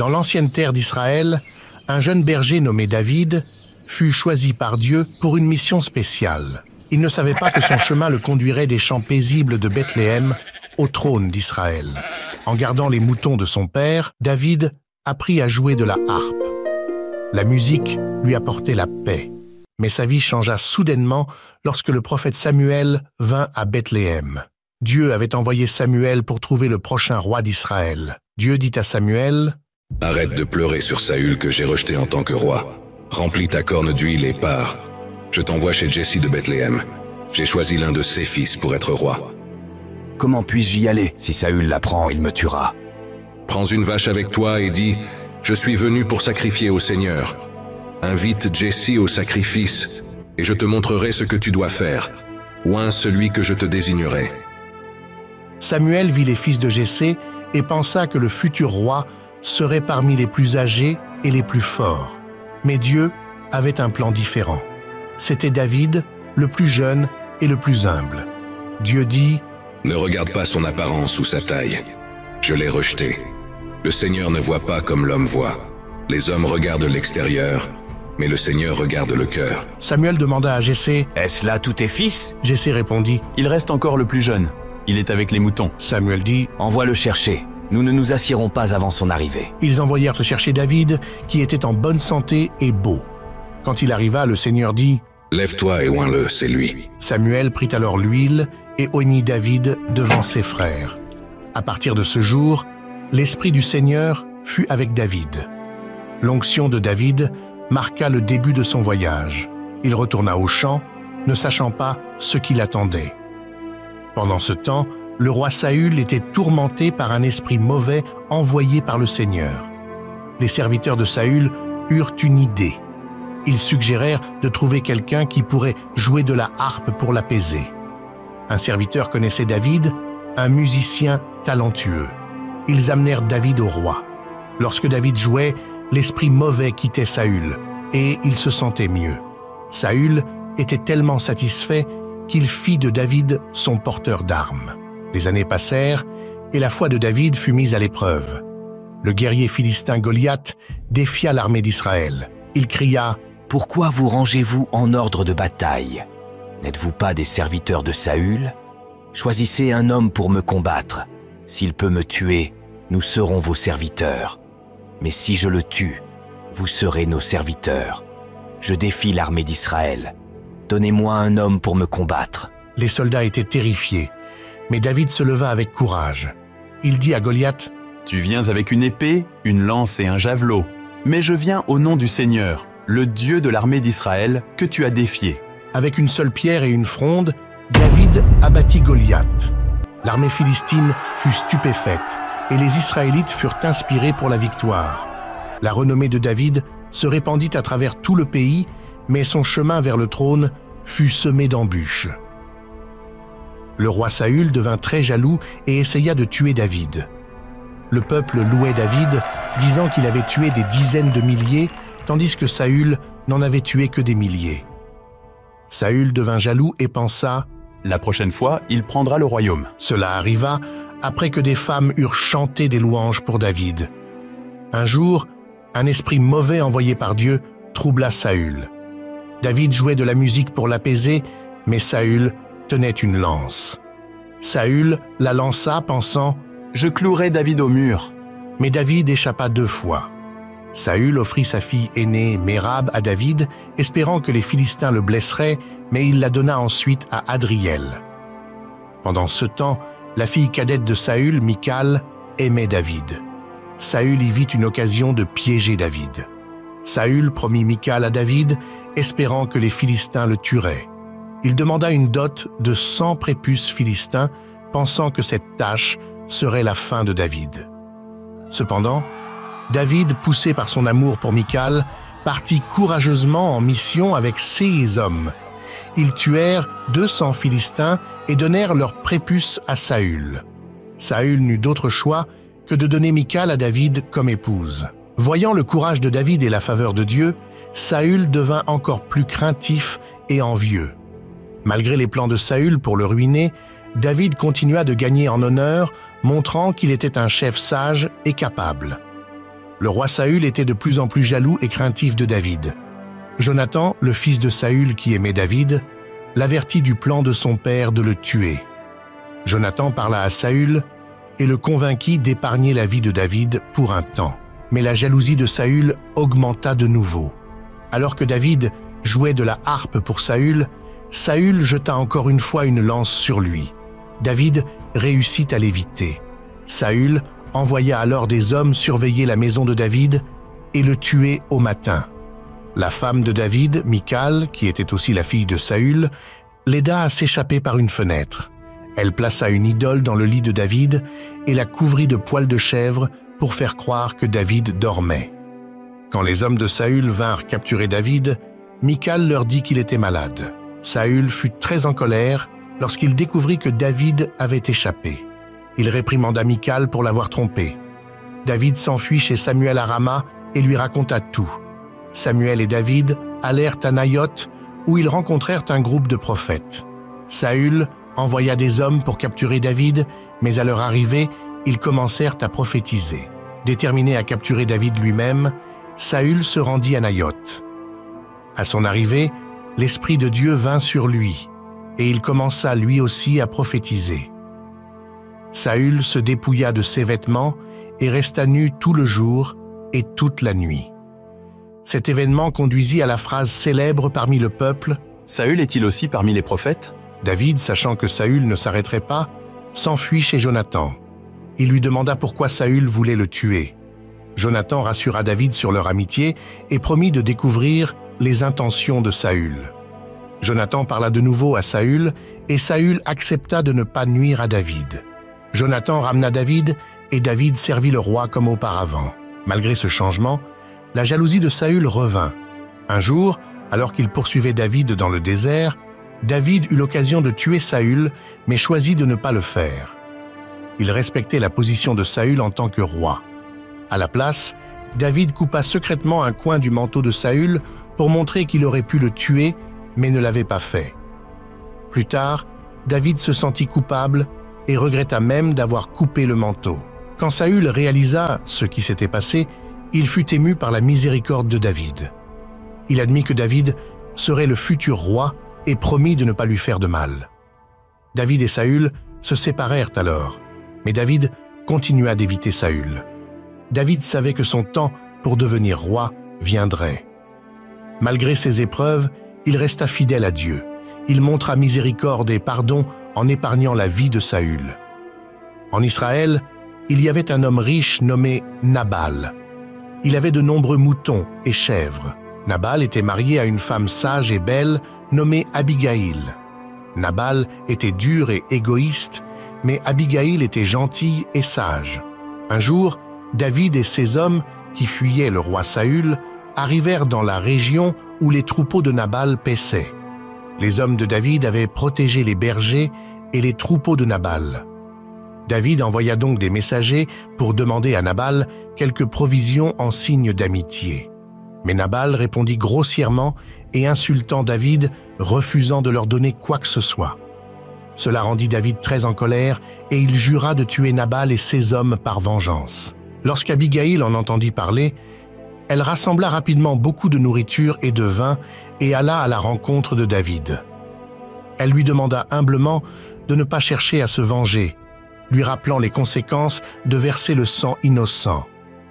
Dans l'ancienne terre d'Israël, un jeune berger nommé David fut choisi par Dieu pour une mission spéciale. Il ne savait pas que son chemin le conduirait des champs paisibles de Bethléem au trône d'Israël. En gardant les moutons de son père, David apprit à jouer de la harpe. La musique lui apportait la paix. Mais sa vie changea soudainement lorsque le prophète Samuel vint à Bethléem. Dieu avait envoyé Samuel pour trouver le prochain roi d'Israël. Dieu dit à Samuel: « Arrête de pleurer sur Saül que j'ai rejeté en tant que roi. Remplis ta corne d'huile et pars. Je t'envoie chez Jesse de Bethléem. J'ai choisi l'un de ses fils pour être roi. » « Comment puis-je y aller? Si Saül l'apprend, il me tuera. » « Prends une vache avec toi et dis: Je suis venu pour sacrifier au Seigneur. Invite Jesse au sacrifice, et je te montrerai ce que tu dois faire. Oins celui que je te désignerai. » Samuel vit les fils de Jessé et pensa que le futur roi serait parmi les plus âgés et les plus forts. Mais Dieu avait un plan différent. C'était David, le plus jeune et le plus humble. Dieu dit: « Ne regarde pas son apparence ou sa taille. Je l'ai rejeté. Le Seigneur ne voit pas comme l'homme voit. Les hommes regardent l'extérieur, mais le Seigneur regarde le cœur. » Samuel demanda à Jessé: « Est-ce là tous tes fils ?» Jessé répondit: « Il reste encore le plus jeune. Il est avec les moutons. » Samuel dit: « Envoie le chercher. Nous ne nous assiérons pas avant son arrivée. » Ils envoyèrent chercher David, qui était en bonne santé et beau. Quand il arriva, le Seigneur dit: « Lève-toi et oins-le, c'est lui. » Samuel prit alors l'huile et oignit David devant ses frères. À partir de ce jour, l'Esprit du Seigneur fut avec David. L'onction de David marqua le début de son voyage. Il retourna au champ, ne sachant pas ce qui l'attendait. Pendant ce temps, le roi Saül était tourmenté par un esprit mauvais envoyé par le Seigneur. Les serviteurs de Saül eurent une idée. Ils suggérèrent de trouver quelqu'un qui pourrait jouer de la harpe pour l'apaiser. Un serviteur connaissait David, un musicien talentueux. Ils amenèrent David au roi. Lorsque David jouait, l'esprit mauvais quittait Saül, et il se sentait mieux. Saül était tellement satisfait qu'il fit de David son porteur d'armes. Les années passèrent, et la foi de David fut mise à l'épreuve. Le guerrier philistin Goliath défia l'armée d'Israël. Il cria: « Pourquoi vous rangez-vous en ordre de bataille? N'êtes-vous pas des serviteurs de Saül? Choisissez un homme pour me combattre. S'il peut me tuer, nous serons vos serviteurs. Mais si je le tue, vous serez nos serviteurs. Je défie l'armée d'Israël. Donnez-moi un homme pour me combattre. » Les soldats étaient terrifiés, mais David se leva avec courage. Il dit à Goliath: « Tu viens avec une épée, une lance et un javelot, mais je viens au nom du Seigneur, le Dieu de l'armée d'Israël, que tu as défié. » Avec une seule pierre et une fronde, David abattit Goliath. L'armée philistine fut stupéfaite et les Israélites furent inspirés pour la victoire. La renommée de David se répandit à travers tout le pays, mais son chemin vers le trône fut semé d'embûches. Le roi Saül devint très jaloux et essaya de tuer David. Le peuple louait David, disant qu'il avait tué des dizaines de milliers, tandis que Saül n'en avait tué que des milliers. Saül devint jaloux et pensa: « La prochaine fois, il prendra le royaume. » Cela arriva après que des femmes eurent chanté des louanges pour David. Un jour, un esprit mauvais envoyé par Dieu troubla Saül. David jouait de la musique pour l'apaiser, mais Saül tenait une lance. Saül la lança, pensant: « Je clouerai David au mur. » Mais David échappa 2 fois. Saül offrit sa fille aînée Mérab à David, espérant que les Philistins le blesseraient, mais il la donna ensuite à Adriel. Pendant ce temps, la fille cadette de Saül, Michal, aimait David. Saül y vit une occasion de piéger David. Saül promit Michal à David, espérant que les Philistins le tueraient. Il demanda une dot de 100 prépuces philistins, pensant que cette tâche serait la fin de David. Cependant, David, poussé par son amour pour Michal, partit courageusement en mission avec ses hommes. Ils tuèrent 200 Philistins et donnèrent leurs prépuces à Saül. Saül n'eut d'autre choix que de donner Michal à David comme épouse. Voyant le courage de David et la faveur de Dieu, Saül devint encore plus craintif et envieux. Malgré les plans de Saül pour le ruiner, David continua de gagner en honneur, montrant qu'il était un chef sage et capable. Le roi Saül était de plus en plus jaloux et craintif de David. Jonathan, le fils de Saül qui aimait David, l'avertit du plan de son père de le tuer. Jonathan parla à Saül et le convainquit d'épargner la vie de David pour un temps. Mais la jalousie de Saül augmenta de nouveau. Alors que David jouait de la harpe pour Saül, Saül jeta encore une fois une lance sur lui. David réussit à l'éviter. Saül envoya alors des hommes surveiller la maison de David et le tuer au matin. La femme de David, Michal, qui était aussi la fille de Saül, l'aida à s'échapper par une fenêtre. Elle plaça une idole dans le lit de David et la couvrit de poils de chèvre pour faire croire que David dormait. Quand les hommes de Saül vinrent capturer David, Michal leur dit qu'il était malade. Saül fut très en colère lorsqu'il découvrit que David avait échappé. Il réprimanda Michal pour l'avoir trompé. David s'enfuit chez Samuel à Rama et lui raconta tout. Samuel et David allèrent à Naïoth où ils rencontrèrent un groupe de prophètes. Saül envoya des hommes pour capturer David, mais à leur arrivée, ils commencèrent à prophétiser. Déterminé à capturer David lui-même, Saül se rendit à Naïoth. À son arrivée, l'Esprit de Dieu vint sur lui, et il commença lui aussi à prophétiser. Saül se dépouilla de ses vêtements et resta nu tout le jour et toute la nuit. Cet événement conduisit à la phrase célèbre parmi le peuple « Saül est-il aussi parmi les prophètes ?» David, sachant que Saül ne s'arrêterait pas, s'enfuit chez Jonathan. Il lui demanda pourquoi Saül voulait le tuer. Jonathan rassura David sur leur amitié et promit de découvrir les intentions de Saül. Jonathan parla de nouveau à Saül et Saül accepta de ne pas nuire à David. Jonathan ramena David et David servit le roi comme auparavant. Malgré ce changement, la jalousie de Saül revint. Un jour, alors qu'il poursuivait David dans le désert, David eut l'occasion de tuer Saül, mais choisit de ne pas le faire. Il respectait la position de Saül en tant que roi. À la place, David coupa secrètement un coin du manteau de Saül pour montrer qu'il aurait pu le tuer, mais ne l'avait pas fait. Plus tard, David se sentit coupable et regretta même d'avoir coupé le manteau. Quand Saül réalisa ce qui s'était passé, il fut ému par la miséricorde de David. Il admit que David serait le futur roi et promit de ne pas lui faire de mal. David et Saül se séparèrent alors, mais David continua d'éviter Saül. David savait que son temps pour devenir roi viendrait. Malgré ces épreuves, il resta fidèle à Dieu. Il montra miséricorde et pardon en épargnant la vie de Saül. En Israël, il y avait un homme riche nommé Nabal. Il avait de nombreux moutons et chèvres. Nabal était marié à une femme sage et belle nommée Abigaïl. Nabal était dur et égoïste, mais Abigaïl était gentille et sage. Un jour, David et ses hommes, qui fuyaient le roi Saül, arrivèrent dans la région où les troupeaux de Nabal paissaient. Les hommes de David avaient protégé les bergers et les troupeaux de Nabal. David envoya donc des messagers pour demander à Nabal quelques provisions en signe d'amitié. Mais Nabal répondit grossièrement et insultant David, refusant de leur donner quoi que ce soit. Cela rendit David très en colère et il jura de tuer Nabal et ses hommes par vengeance. Lorsqu'Abigaïl en entendit parler, elle rassembla rapidement beaucoup de nourriture et de vin et alla à la rencontre de David. Elle lui demanda humblement de ne pas chercher à se venger, lui rappelant les conséquences de verser le sang innocent.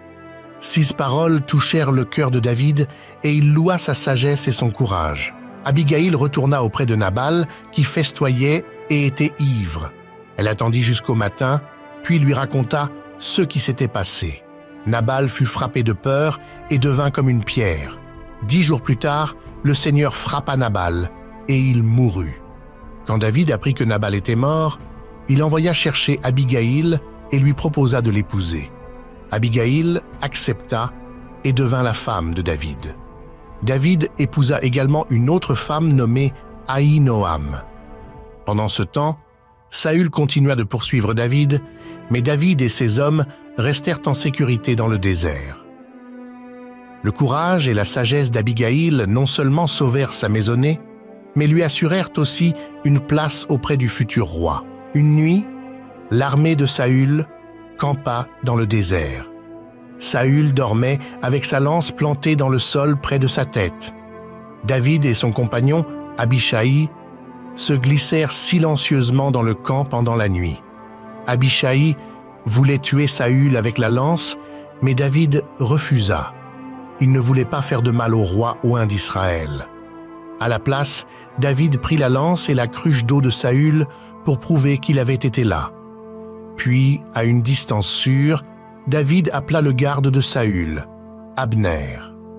6 paroles touchèrent le cœur de David et il loua sa sagesse et son courage. Abigaïl retourna auprès de Nabal qui festoyait et était ivre. Elle attendit jusqu'au matin, puis lui raconta ce qui s'était passé. Nabal fut frappé de peur et devint comme une pierre. 10 jours plus tard, le Seigneur frappa Nabal et il mourut. Quand David apprit que Nabal était mort, il envoya chercher Abigaïl et lui proposa de l'épouser. Abigaïl accepta et devint la femme de David. David épousa également une autre femme nommée Ahinoam. Pendant ce temps, Saül continua de poursuivre David, mais David et ses hommes restèrent en sécurité dans le désert. Le courage et la sagesse d'Abigaïl non seulement sauvèrent sa maisonnée, mais lui assurèrent aussi une place auprès du futur roi. Une nuit, l'armée de Saül campa dans le désert. Saül dormait avec sa lance plantée dans le sol près de sa tête. David et son compagnon, Abishai, se glissèrent silencieusement dans le camp pendant la nuit. Abishai voulait tuer Saül avec la lance, mais David refusa. Il ne voulait pas faire de mal au roi oint d'Israël. À la place, David prit la lance et la cruche d'eau de Saül pour prouver qu'il avait été là. Puis, à une distance sûre, David appela le garde de Saül, Abner.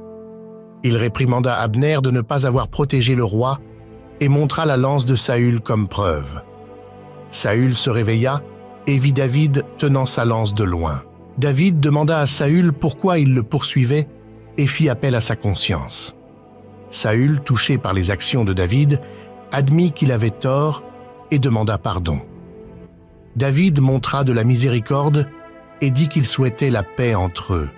Il réprimanda Abner de ne pas avoir protégé le roi et montra la lance de Saül comme preuve. Saül se réveilla et vit David tenant sa lance de loin. David demanda à Saül pourquoi il le poursuivait et fit appel à sa conscience. Saül, touché par les actions de David, admit qu'il avait tort et demanda pardon. David montra de la miséricorde et dit qu'il souhaitait la paix entre eux.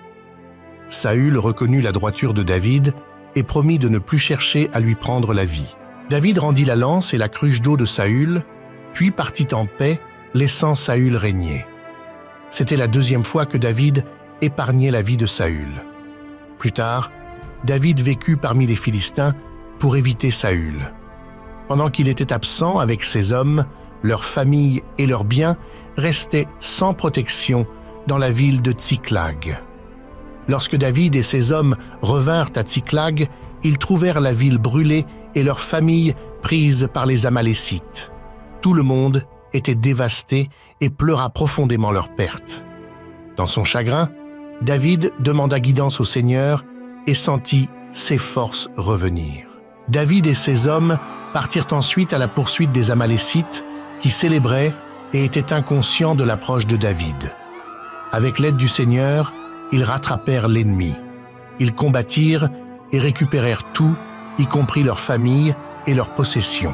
Saül reconnut la droiture de David et promit de ne plus chercher à lui prendre la vie. David rendit la lance et la cruche d'eau de Saül, puis partit en paix, laissant Saül régner. C'était la deuxième fois que David épargnait la vie de Saül. Plus tard, David vécut parmi les Philistins pour éviter Saül. Pendant qu'il était absent avec ses hommes, leurs familles et leurs biens restaient sans protection dans la ville de Tsiklag. Lorsque David et ses hommes revinrent à Tsiklag, ils trouvèrent la ville brûlée et leurs familles prises par les Amalécites. Tout le monde était dévasté et pleura profondément leur perte. Dans son chagrin, David demanda guidance au Seigneur et sentit ses forces revenir. David et ses hommes partirent ensuite à la poursuite des Amalécites qui célébraient et étaient inconscients de l'approche de David. Avec l'aide du Seigneur, ils rattrapèrent l'ennemi. Ils combattirent et récupérèrent tout, y compris leurs familles et leurs possessions.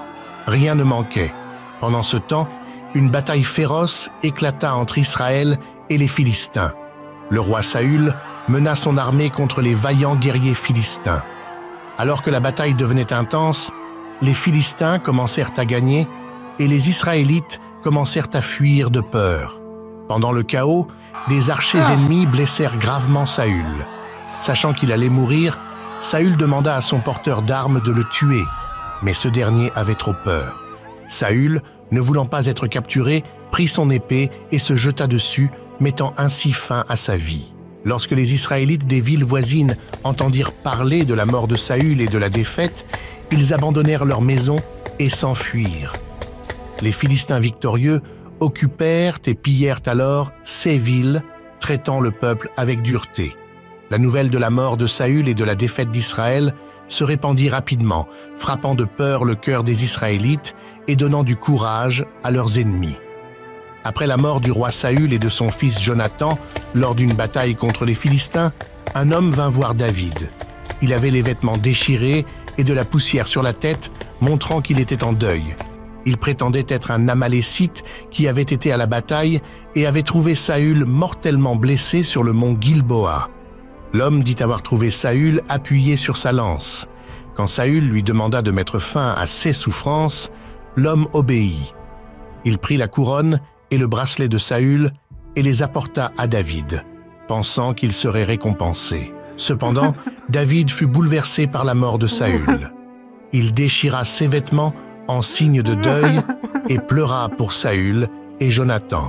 Rien ne manquait. Pendant ce temps, une bataille féroce éclata entre Israël et les Philistins. Le roi Saül mena son armée contre les vaillants guerriers philistins. Alors que la bataille devenait intense, les Philistins commencèrent à gagner et les Israélites commencèrent à fuir de peur. Pendant le chaos, des archers ennemis blessèrent gravement Saül. Sachant qu'il allait mourir, Saül demanda à son porteur d'armes de le tuer, mais ce dernier avait trop peur. Saül, ne voulant pas être capturé, prit son épée et se jeta dessus, mettant ainsi fin à sa vie. Lorsque les Israélites des villes voisines entendirent parler de la mort de Saül et de la défaite, ils abandonnèrent leurs maisons et s'enfuirent. Les Philistins victorieux occupèrent et pillèrent alors ces villes, traitant le peuple avec dureté. La nouvelle de la mort de Saül et de la défaite d'Israël se répandit rapidement, frappant de peur le cœur des Israélites et donnant du courage à leurs ennemis. Après la mort du roi Saül et de son fils Jonathan, lors d'une bataille contre les Philistins, un homme vint voir David. Il avait les vêtements déchirés et de la poussière sur la tête, montrant qu'il était en deuil. Il prétendait être un Amalécite qui avait été à la bataille et avait trouvé Saül mortellement blessé sur le mont Gilboa. L'homme dit avoir trouvé Saül appuyé sur sa lance. Quand Saül lui demanda de mettre fin à ses souffrances, l'homme obéit. Il prit la couronne et le bracelet de Saül et les apporta à David, pensant qu'il serait récompensé. Cependant, David fut bouleversé par la mort de Saül. Il déchira ses vêtements en signe de deuil et pleura pour Saül et Jonathan.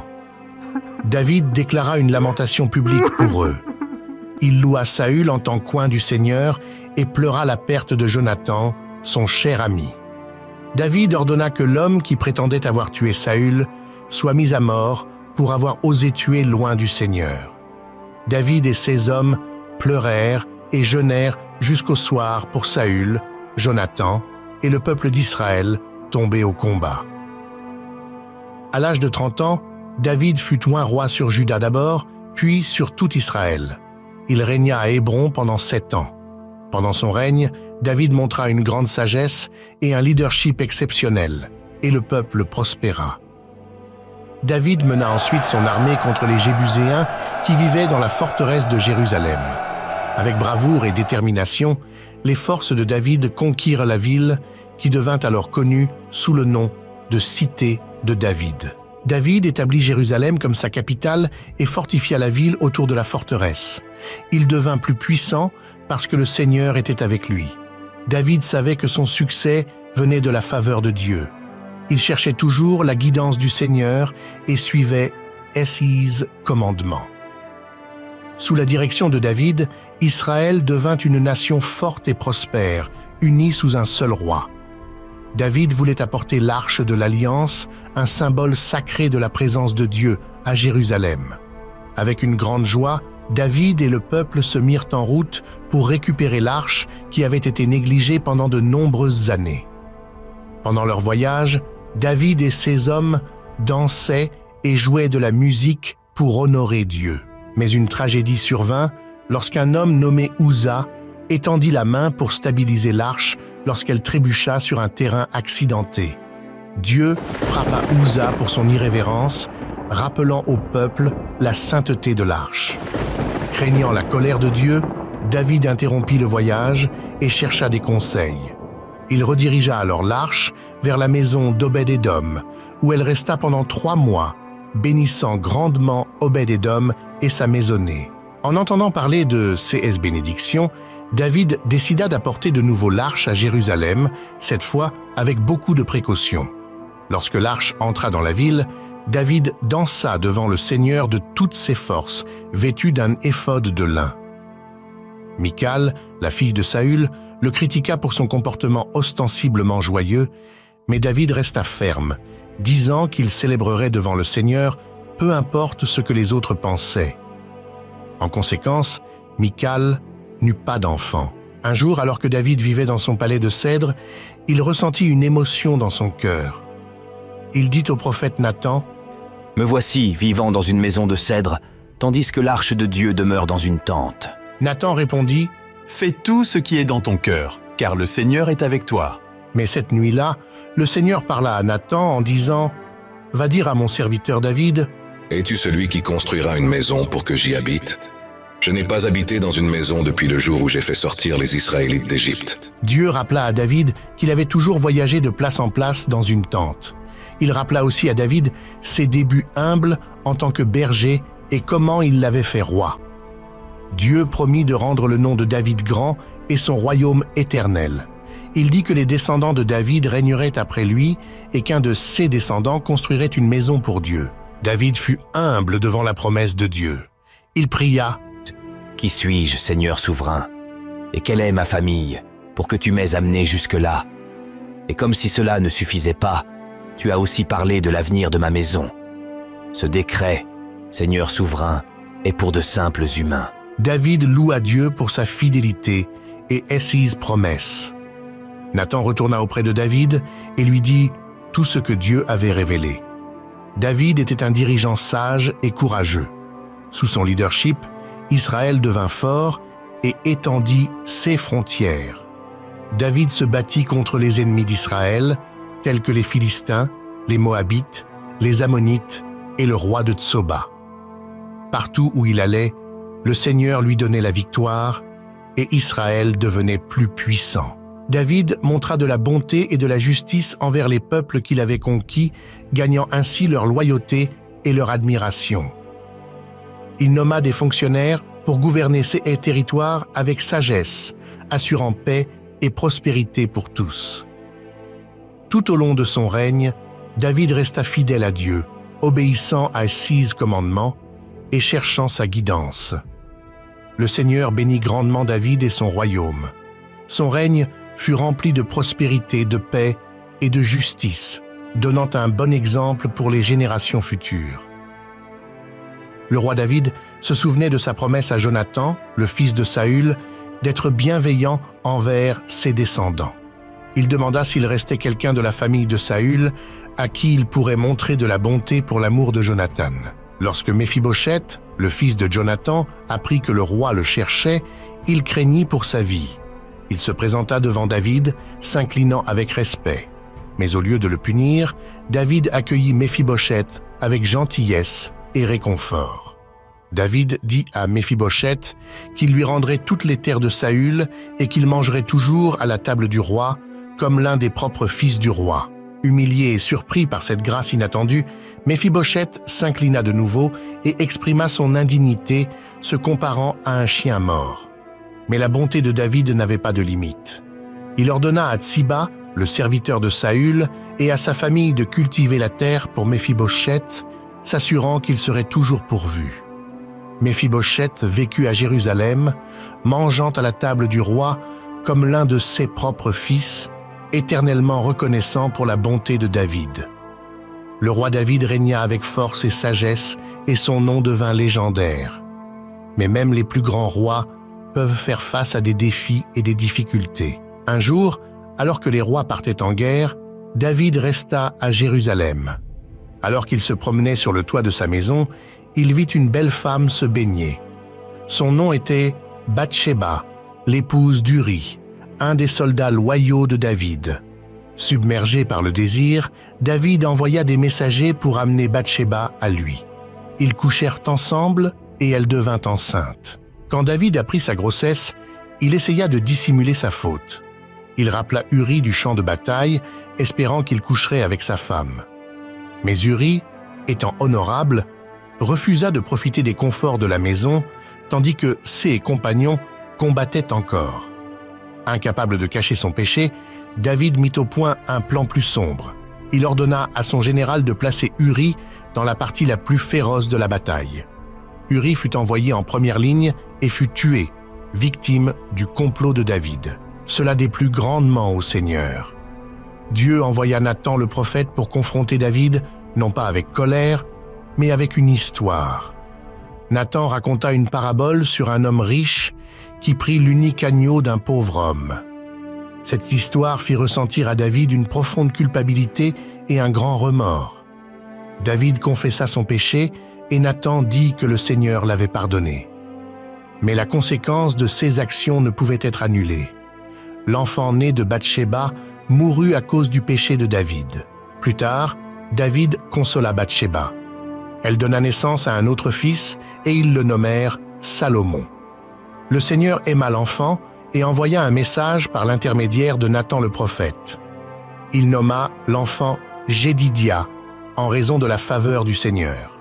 David déclara une lamentation publique pour eux. Il loua Saül en tant qu'oint du Seigneur et pleura la perte de Jonathan, son cher ami. David ordonna que l'homme qui prétendait avoir tué Saül soit mis à mort pour avoir osé tuer loin du Seigneur. David et ses hommes pleurèrent et jeûnèrent jusqu'au soir pour Saül, Jonathan et le peuple d'Israël tombé au combat. À l'âge de 30 ans, David fut oint roi sur Juda d'abord, puis sur tout Israël. Il régna à Hébron pendant 7 ans. Pendant son règne, David montra une grande sagesse et un leadership exceptionnel, et le peuple prospéra. David mena ensuite son armée contre les Jébuséens qui vivaient dans la forteresse de Jérusalem. Avec bravoure et détermination, les forces de David conquirent la ville qui devint alors connue sous le nom de Cité de David. David établit Jérusalem comme sa capitale et fortifia la ville autour de la forteresse. Il devint plus puissant parce que le Seigneur était avec lui. David savait que son succès venait de la faveur de Dieu. Il cherchait toujours la guidance du Seigneur et suivait ses commandements. Sous la direction de David, Israël devint une nation forte et prospère, unie sous un seul roi. David voulait apporter l'arche de l'Alliance, un symbole sacré de la présence de Dieu, à Jérusalem. Avec une grande joie, David et le peuple se mirent en route pour récupérer l'arche qui avait été négligée pendant de nombreuses années. Pendant leur voyage, David et ses hommes dansaient et jouaient de la musique pour honorer Dieu. Mais une tragédie survint lorsqu'un homme nommé Uza étendit la main pour stabiliser l'arche lorsqu'elle trébucha sur un terrain accidenté. Dieu frappa Uza pour son irrévérence, rappelant au peuple la sainteté de l'arche. Craignant la colère de Dieu, David interrompit le voyage et chercha des conseils. Il redirigea alors l'arche vers la maison d'Obed-Édom, où elle resta pendant 3 mois, bénissant grandement Obed-Édom et sa maisonnée. En entendant parler de ces bénédictions, David décida d'apporter de nouveau l'arche à Jérusalem, cette fois avec beaucoup de précautions. Lorsque l'arche entra dans la ville, David dansa devant le Seigneur de toutes ses forces, vêtu d'un éphod de lin. Michal, la fille de Saül, le critiqua pour son comportement ostensiblement joyeux, mais David resta ferme, disant qu'il célébrerait devant le Seigneur, peu importe ce que les autres pensaient. En conséquence, Michal n'eut pas d'enfant. Un jour, alors que David vivait dans son palais de cèdre, il ressentit une émotion dans son cœur. Il dit au prophète Nathan, « Me voici vivant dans une maison de cèdre, tandis que l'arche de Dieu demeure dans une tente. » Nathan répondit, « Fais tout ce qui est dans ton cœur, car le Seigneur est avec toi. » Mais cette nuit-là, le Seigneur parla à Nathan en disant, « Va dire à mon serviteur David, « Es-tu celui qui construira une maison pour que j'y habite ? Je n'ai pas habité dans une maison depuis le jour où j'ai fait sortir les Israélites d'Égypte. » Dieu rappela à David qu'il avait toujours voyagé de place en place dans une tente. Il rappela aussi à David ses débuts humbles en tant que berger et comment il l'avait fait roi. Dieu promit de rendre le nom de David grand et son royaume éternel. Il dit que les descendants de David régneraient après lui et qu'un de ses descendants construirait une maison pour Dieu. David fut humble devant la promesse de Dieu. Il pria, « Qui suis-je, Seigneur souverain ? Et quelle est ma famille pour que tu m'aies amené jusque-là ? Et comme si cela ne suffisait pas, tu as aussi parlé de l'avenir de ma maison. Ce décret, Seigneur souverain, est pour de simples humains. » David loua Dieu pour sa fidélité et ses promesses. Nathan retourna auprès de David et lui dit tout ce que Dieu avait révélé. David était un dirigeant sage et courageux. Sous son leadership, Israël devint fort et étendit ses frontières. David se battit contre les ennemis d'Israël, tels que les Philistins, les Moabites, les Ammonites et le roi de Tsoba. Partout où il allait, le Seigneur lui donnait la victoire et Israël devenait plus puissant. David montra de la bonté et de la justice envers les peuples qu'il avait conquis, gagnant ainsi leur loyauté et leur admiration. Il nomma des fonctionnaires pour gouverner ces territoires avec sagesse, assurant paix et prospérité pour tous. Tout au long de son règne, David resta fidèle à Dieu, obéissant à ses commandements et cherchant sa guidance. Le Seigneur bénit grandement David et son royaume. Son règne fut rempli de prospérité, de paix et de justice, donnant un bon exemple pour les générations futures. Le roi David se souvenait de sa promesse à Jonathan, le fils de Saül, d'être bienveillant envers ses descendants. Il demanda s'il restait quelqu'un de la famille de Saül à qui il pourrait montrer de la bonté pour l'amour de Jonathan. Lorsque Méphibosheth, le fils de Jonathan, apprit que le roi le cherchait, il craignit pour sa vie. Il se présenta devant David, s'inclinant avec respect. Mais au lieu de le punir, David accueillit Méphibosheth avec gentillesse et réconfort. David dit à Méphibosheth qu'il lui rendrait toutes les terres de Saül et qu'il mangerait toujours à la table du roi, comme l'un des propres fils du roi. Humilié et surpris par cette grâce inattendue, Méphibosheth s'inclina de nouveau et exprima son indignité, se comparant à un chien mort. Mais la bonté de David n'avait pas de limite. Il ordonna à Tsiba, le serviteur de Saül, et à sa famille de cultiver la terre pour Méphibosheth, s'assurant qu'il serait toujours pourvu. Méphibosheth vécut à Jérusalem, mangeant à la table du roi comme l'un de ses propres fils, éternellement reconnaissant pour la bonté de David. Le roi David régna avec force et sagesse, et son nom devint légendaire. Mais même les plus grands rois peuvent faire face à des défis et des difficultés. Un jour, alors que les rois partaient en guerre, David resta à Jérusalem. Alors qu'il se promenait sur le toit de sa maison, il vit une belle femme se baigner. Son nom était Bathsheba, l'épouse d'Uri, un des soldats loyaux de David. Submergé par le désir, David envoya des messagers pour amener Bathsheba à lui. Ils couchèrent ensemble et elle devint enceinte. Quand David apprit sa grossesse, il essaya de dissimuler sa faute. Il rappela Uri du champ de bataille, espérant qu'il coucherait avec sa femme. Mais Uri, étant honorable, refusa de profiter des conforts de la maison, tandis que ses compagnons combattaient encore. Incapable de cacher son péché, David mit au point un plan plus sombre. Il ordonna à son général de placer Uri dans la partie la plus féroce de la bataille. Uri fut envoyé en première ligne et fut tué, victime du complot de David. Cela déplut grandement au Seigneur. Dieu envoya Nathan le prophète pour confronter David, non pas avec colère, mais avec une histoire. Nathan raconta une parabole sur un homme riche qui prit l'unique agneau d'un pauvre homme. Cette histoire fit ressentir à David une profonde culpabilité et un grand remords. David confessa son péché et Nathan dit que le Seigneur l'avait pardonné. Mais la conséquence de ses actions ne pouvait être annulée. L'enfant né de Bathsheba mourut à cause du péché de David. Plus tard, David consola Bathsheba. Elle donna naissance à un autre fils et ils le nommèrent Salomon. Le Seigneur aima l'enfant et envoya un message par l'intermédiaire de Nathan le prophète. Il nomma l'enfant Jédidia en raison de la faveur du Seigneur.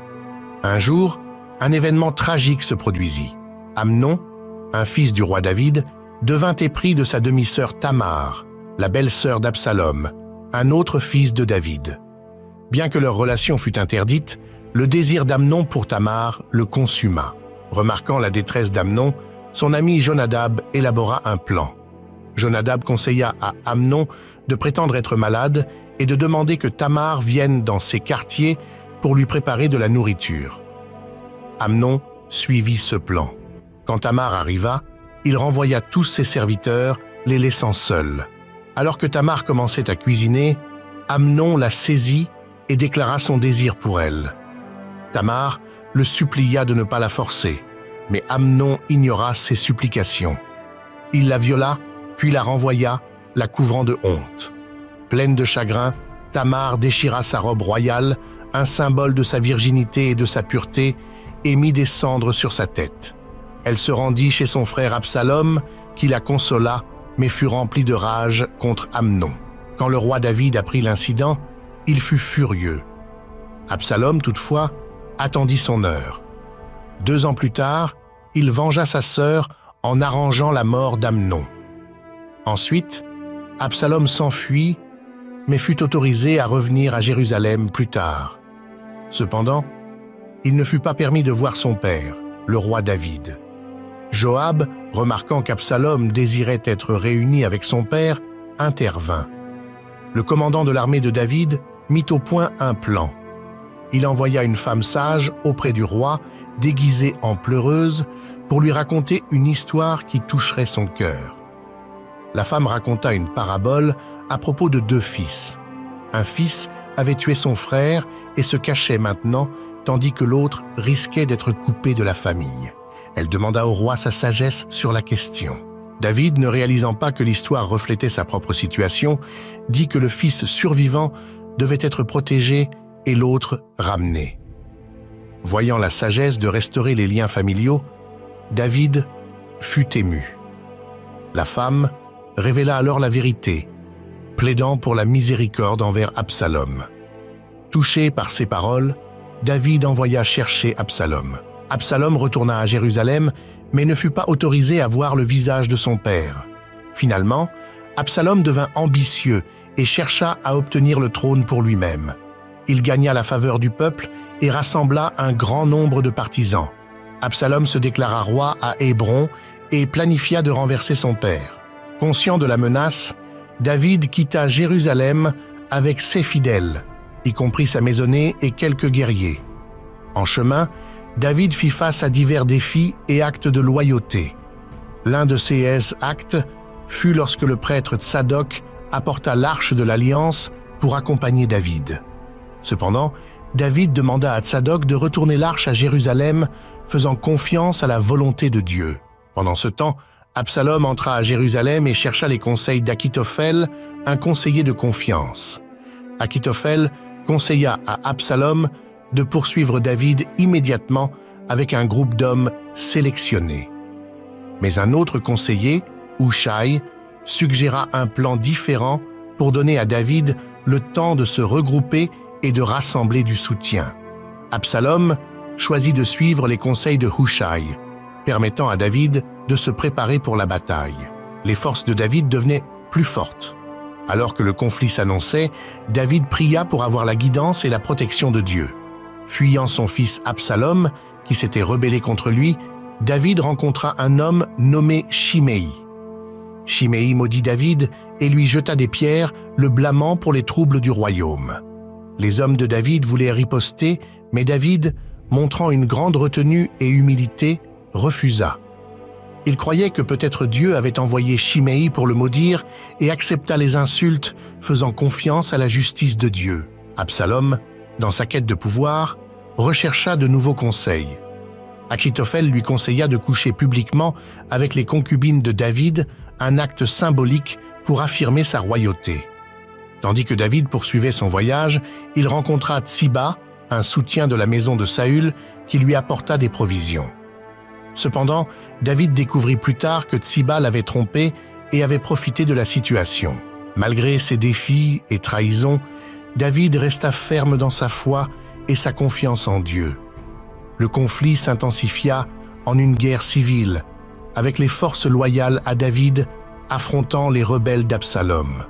Un jour, un événement tragique se produisit. Amnon, un fils du roi David, devint épris de sa demi-sœur Tamar, la belle-sœur d'Absalom, un autre fils de David. Bien que leur relation fût interdite, le désir d'Amnon pour Tamar le consuma. Remarquant la détresse d'Amnon, son ami Jonadab élabora un plan. Jonadab conseilla à Amnon de prétendre être malade et de demander que Tamar vienne dans ses quartiers pour lui préparer de la nourriture. Amnon suivit ce plan. Quand Tamar arriva, il renvoya tous ses serviteurs, les laissant seuls. Alors que Tamar commençait à cuisiner, Amnon la saisit et déclara son désir pour elle. Tamar le supplia de ne pas la forcer, mais Amnon ignora ses supplications. Il la viola, puis la renvoya, la couvrant de honte. Pleine de chagrin, Tamar déchira sa robe royale, un symbole de sa virginité et de sa pureté, et mit des cendres sur sa tête. Elle se rendit chez son frère Absalom, qui la consola, mais fut rempli de rage contre Amnon. Quand le roi David apprit l'incident, il fut furieux. Absalom, toutefois, attendit son heure. 2 ans plus tard, il vengea sa sœur en arrangeant la mort d'Amnon. Ensuite, Absalom s'enfuit, mais fut autorisé à revenir à Jérusalem plus tard. Cependant, il ne fut pas permis de voir son père, le roi David. Joab, remarquant qu'Absalom désirait être réuni avec son père, intervint. Le commandant de l'armée de David mit au point un plan. Il envoya une femme sage auprès du roi, déguisée en pleureuse, pour lui raconter une histoire qui toucherait son cœur. La femme raconta une parabole à propos de 2 fils. Un fils avait tué son frère et se cachait maintenant, tandis que l'autre risquait d'être coupé de la famille. Elle demanda au roi sa sagesse sur la question. David, ne réalisant pas que l'histoire reflétait sa propre situation, dit que le fils survivant devait être protégé et l'autre ramené. Voyant la sagesse de restaurer les liens familiaux, David fut ému. La femme révéla alors la vérité. plaidant pour la miséricorde envers Absalom. Touché par ces paroles, David envoya chercher Absalom. Absalom retourna à Jérusalem, mais ne fut pas autorisé à voir le visage de son père. Finalement, Absalom devint ambitieux et chercha à obtenir le trône pour lui-même. Il gagna la faveur du peuple et rassembla un grand nombre de partisans. Absalom se déclara roi à Hébron et planifia de renverser son père. Conscient de la menace, David quitta Jérusalem avec ses fidèles, y compris sa maisonnée et quelques guerriers. En chemin, David fit face à divers défis et actes de loyauté. L'un de ces actes fut lorsque le prêtre Tsadok apporta l'arche de l'Alliance pour accompagner David. Cependant, David demanda à Tsadok de retourner l'arche à Jérusalem, faisant confiance à la volonté de Dieu. Pendant ce temps, Absalom entra à Jérusalem et chercha les conseils d'Akitophel, un conseiller de confiance. Akitophel conseilla à Absalom de poursuivre David immédiatement avec un groupe d'hommes sélectionnés. Mais un autre conseiller, Hushai, suggéra un plan différent pour donner à David le temps de se regrouper et de rassembler du soutien. Absalom choisit de suivre les conseils de Hushai, permettant à David de se préparer pour la bataille. Les forces de David devenaient plus fortes. Alors que le conflit s'annonçait, David pria pour avoir la guidance et la protection de Dieu. Fuyant son fils Absalom, qui s'était rebellé contre lui, David rencontra un homme nommé Shimei. Shimei maudit David et lui jeta des pierres, le blâmant pour les troubles du royaume. Les hommes de David voulaient riposter, mais David, montrant une grande retenue et humilité, refusa. Il croyait que peut-être Dieu avait envoyé Shimei pour le maudire et accepta les insultes, faisant confiance à la justice de Dieu. Absalom, dans sa quête de pouvoir, rechercha de nouveaux conseils. Akitophel lui conseilla de coucher publiquement avec les concubines de David, un acte symbolique pour affirmer sa royauté. Tandis que David poursuivait son voyage, il rencontra Tsiba, un soutien de la maison de Saül, qui lui apporta des provisions. Cependant, David découvrit plus tard que Tsiba l'avait trompé et avait profité de la situation. Malgré ses défis et trahisons, David resta ferme dans sa foi et sa confiance en Dieu. Le conflit s'intensifia en une guerre civile, avec les forces loyales à David affrontant les rebelles d'Absalom.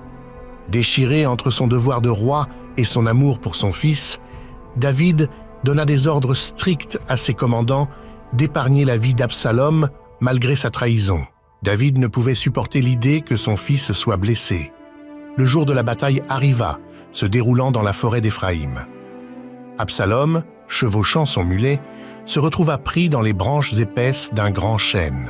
Déchiré entre son devoir de roi et son amour pour son fils, David donna des ordres stricts à ses commandants d'épargner la vie d'Absalom malgré sa trahison. David ne pouvait supporter l'idée que son fils soit blessé. Le jour de la bataille arriva, se déroulant dans la forêt d'Éphraïm. Absalom, chevauchant son mulet, se retrouva pris dans les branches épaisses d'un grand chêne.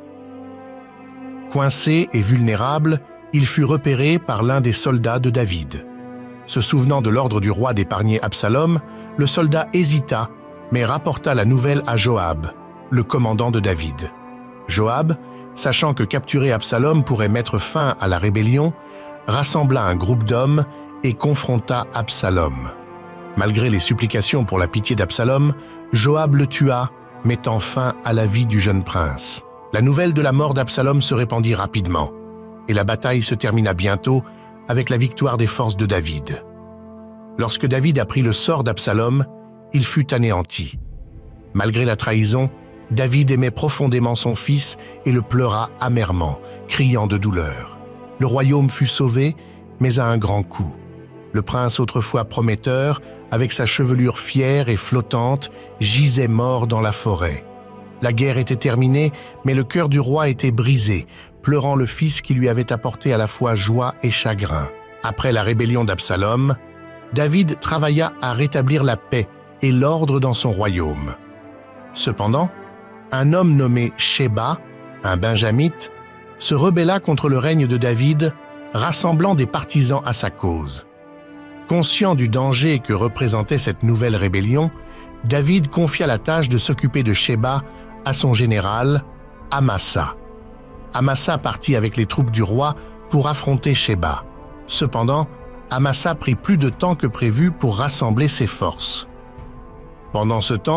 Coincé et vulnérable, il fut repéré par l'un des soldats de David. Se souvenant de l'ordre du roi d'épargner Absalom, le soldat hésita, mais rapporta la nouvelle à Joab, le commandant de David. Joab, sachant que capturer Absalom pourrait mettre fin à la rébellion, rassembla un groupe d'hommes et confronta Absalom. Malgré les supplications pour la pitié d'Absalom, Joab le tua, mettant fin à la vie du jeune prince. La nouvelle de la mort d'Absalom se répandit rapidement, et la bataille se termina bientôt avec la victoire des forces de David. Lorsque David apprit le sort d'Absalom, il fut anéanti. Malgré la trahison, David aimait profondément son fils et le pleura amèrement, criant de douleur. Le royaume fut sauvé, mais à un grand coût. Le prince autrefois prometteur, avec sa chevelure fière et flottante, gisait mort dans la forêt. La guerre était terminée, mais le cœur du roi était brisé, pleurant le fils qui lui avait apporté à la fois joie et chagrin. Après la rébellion d'Absalom, David travailla à rétablir la paix et l'ordre dans son royaume. Cependant, un homme nommé Sheba, un benjamite, se rebella contre le règne de David, rassemblant des partisans à sa cause. Conscient du danger que représentait cette nouvelle rébellion, David confia la tâche de s'occuper de Sheba à son général, Amasa. Amasa partit avec les troupes du roi pour affronter Sheba. Cependant, Amasa prit plus de temps que prévu pour rassembler ses forces. Pendant ce temps,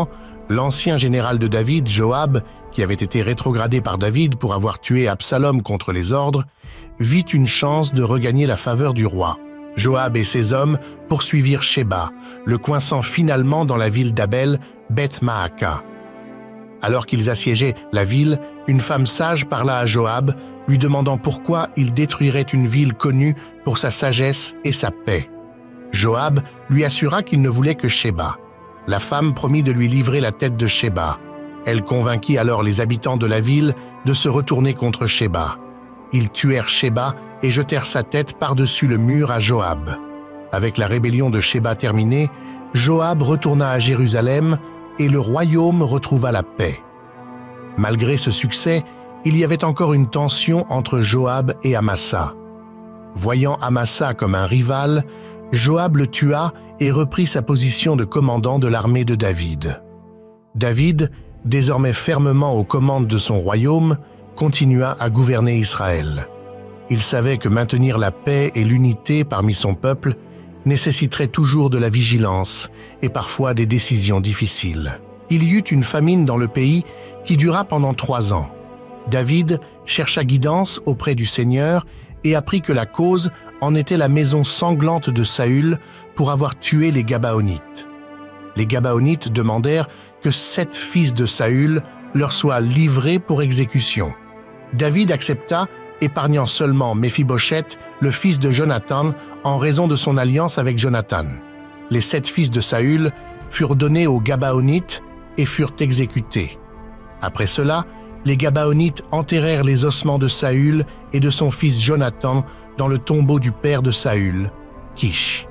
L'ancien général de David, Joab, qui avait été rétrogradé par David pour avoir tué Absalom contre les ordres, vit une chance de regagner la faveur du roi. Joab et ses hommes poursuivirent Sheba, le coinçant finalement dans la ville d'Abel, Beth-Maaka. Alors qu'ils assiégeaient la ville, une femme sage parla à Joab, lui demandant pourquoi il détruirait une ville connue pour sa sagesse et sa paix. Joab lui assura qu'il ne voulait que Sheba. La femme promit de lui livrer la tête de Sheba. Elle convainquit alors les habitants de la ville de se retourner contre Sheba. Ils tuèrent Sheba et jetèrent sa tête par-dessus le mur à Joab. Avec la rébellion de Sheba terminée, Joab retourna à Jérusalem et le royaume retrouva la paix. Malgré ce succès, il y avait encore une tension entre Joab et Amasa. Voyant Amasa comme un rival, Joab le tua et reprit sa position de commandant de l'armée de David. David, désormais fermement aux commandes de son royaume, continua à gouverner Israël. Il savait que maintenir la paix et l'unité parmi son peuple nécessiterait toujours de la vigilance et parfois des décisions difficiles. Il y eut une famine dans le pays qui dura pendant 3 ans. David chercha guidance auprès du Seigneur et apprit que la cause en était la maison sanglante de Saül pour avoir tué les Gabaonites. Les Gabaonites demandèrent que 7 fils de Saül leur soient livrés pour exécution. David accepta, épargnant seulement Méphibosheth, le fils de Jonathan, en raison de son alliance avec Jonathan. Les 7 fils de Saül furent donnés aux Gabaonites et furent exécutés. Après cela, les Gabaonites enterrèrent les ossements de Saül et de son fils Jonathan dans le tombeau du père de Saül, Kish.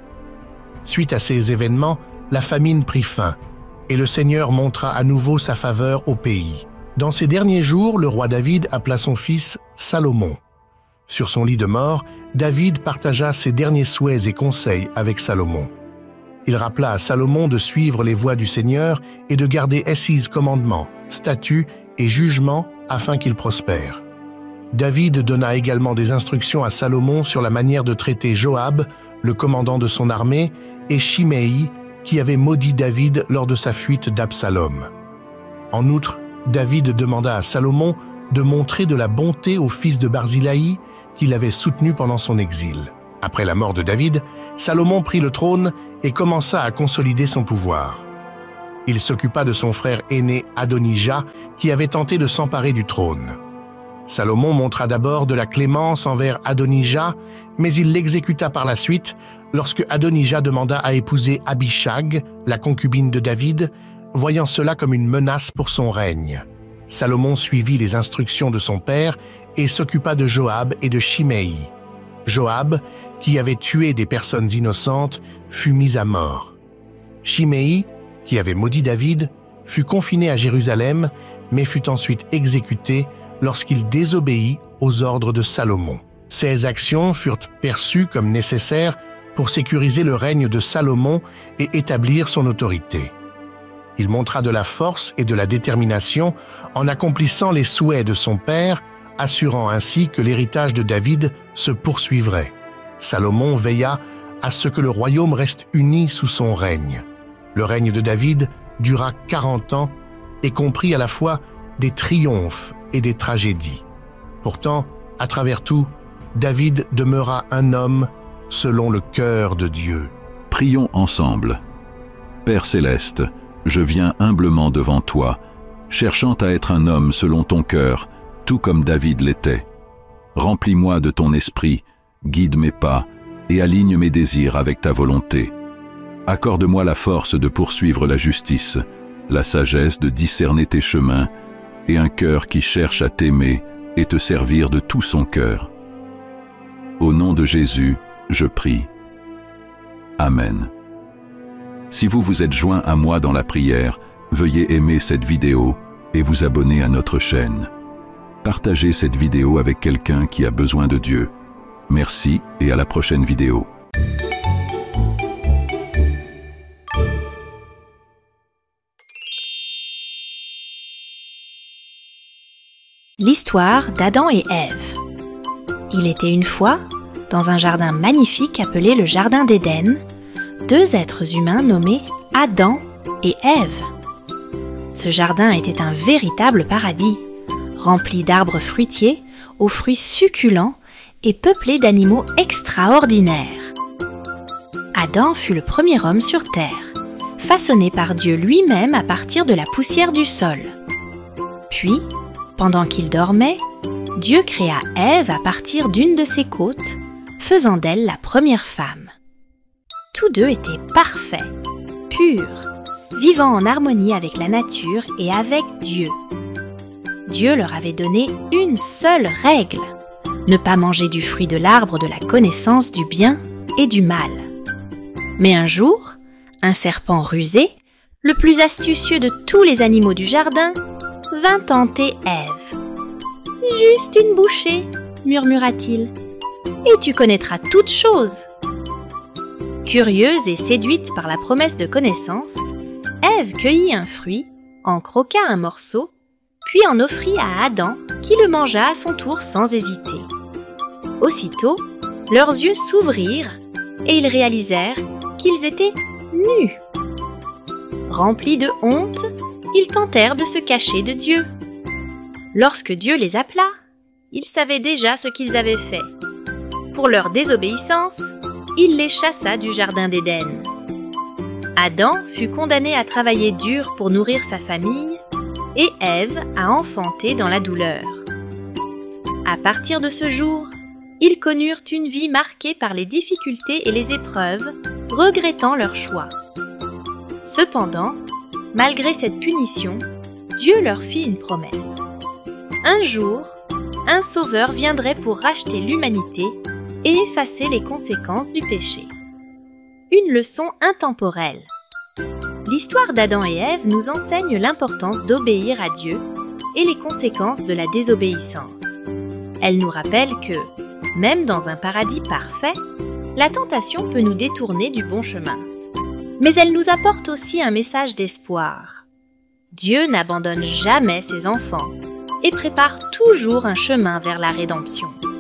Suite à ces événements, la famine prit fin, et le Seigneur montra à nouveau sa faveur au pays. Dans ces derniers jours, le roi David appela son fils Salomon. Sur son lit de mort, David partagea ses derniers souhaits et conseils avec Salomon. Il rappela à Salomon de suivre les voies du Seigneur et de garder ses commandements, statuts et jugements afin qu'il prospère. David donna également des instructions à Salomon sur la manière de traiter Joab, le commandant de son armée, et Shimei, qui avait maudit David lors de sa fuite d'Absalom. En outre, David demanda à Salomon de montrer de la bonté au fils de Barzilai, qu'il avait soutenu pendant son exil. Après la mort de David, Salomon prit le trône et commença à consolider son pouvoir. Il s'occupa de son frère aîné Adonijah, qui avait tenté de s'emparer du trône. Salomon montra d'abord de la clémence envers Adonijah, mais il l'exécuta par la suite lorsque Adonijah demanda à épouser Abishag, la concubine de David, voyant cela comme une menace pour son règne. Salomon suivit les instructions de son père et s'occupa de Joab et de Shimei. Joab, qui avait tué des personnes innocentes, fut mis à mort. Shimei, qui avait maudit David, fut confiné à Jérusalem, mais fut ensuite exécuté lorsqu'il désobéit aux ordres de Salomon. Ces actions furent perçues comme nécessaires pour sécuriser le règne de Salomon et établir son autorité. Il montra de la force et de la détermination en accomplissant les souhaits de son père, assurant ainsi que l'héritage de David se poursuivrait. Salomon veilla à ce que le royaume reste uni sous son règne. Le règne de David dura 40 ans et comprit à la fois des triomphes et des tragédies. Pourtant, à travers tout, David demeura un homme selon le cœur de Dieu. Prions ensemble. Père céleste, je viens humblement devant toi, cherchant à être un homme selon ton cœur, tout comme David l'était. Remplis-moi de ton esprit, guide mes pas et aligne mes désirs avec ta volonté. Accorde-moi la force de poursuivre la justice, la sagesse de discerner tes chemins et un cœur qui cherche à t'aimer et te servir de tout son cœur. Au nom de Jésus, je prie. Amen. Si vous vous êtes joint à moi dans la prière, veuillez aimer cette vidéo et vous abonner à notre chaîne. Partagez cette vidéo avec quelqu'un qui a besoin de Dieu. Merci et à la prochaine vidéo. L'histoire d'Adam et Ève. Il était une fois, dans un jardin magnifique appelé le Jardin d'Éden, 2 êtres humains nommés Adam et Ève. Ce jardin était un véritable paradis, rempli d'arbres fruitiers, aux fruits succulents et peuplé d'animaux extraordinaires. Adam fut le premier homme sur terre, façonné par Dieu lui-même à partir de la poussière du sol. Puis, pendant qu'il dormait, Dieu créa Ève à partir d'une de ses côtes, faisant d'elle la première femme. Tous deux étaient parfaits, purs, vivant en harmonie avec la nature et avec Dieu. Dieu leur avait donné une seule règle, ne pas manger du fruit de l'arbre de la connaissance du bien et du mal. Mais un jour, un serpent rusé, le plus astucieux de tous les animaux du jardin, vint tenter Ève. « Juste une bouchée, murmura-t-il, et tu connaîtras toutes choses. » Curieuse et séduite par la promesse de connaissance, Ève cueillit un fruit, en croqua un morceau, puis en offrit à Adam qui le mangea à son tour sans hésiter. Aussitôt, leurs yeux s'ouvrirent et ils réalisèrent qu'ils étaient nus. Remplis de honte, ils tentèrent de se cacher de Dieu. Lorsque Dieu les appela, ils savaient déjà ce qu'ils avaient fait. Pour leur désobéissance, il les chassa du jardin d'Éden. Adam fut condamné à travailler dur pour nourrir sa famille et Ève à enfanter dans la douleur. À partir de ce jour, ils connurent une vie marquée par les difficultés et les épreuves, regrettant leur choix. Cependant, malgré cette punition, Dieu leur fit une promesse. Un jour, un sauveur viendrait pour racheter l'humanité et effacer les conséquences du péché. Une leçon intemporelle. L'histoire d'Adam et Ève nous enseigne l'importance d'obéir à Dieu et les conséquences de la désobéissance. Elle nous rappelle que, même dans un paradis parfait, la tentation peut nous détourner du bon chemin. Mais elle nous apporte aussi un message d'espoir. Dieu n'abandonne jamais ses enfants et prépare toujours un chemin vers la rédemption.